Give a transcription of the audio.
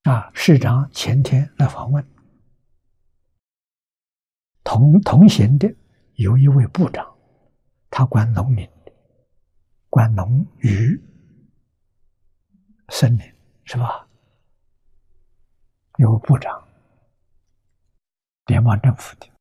市长前天来访问，同行的有一位部长，他管农林的，管农渔森林，是吧？有个部长，联邦政府的，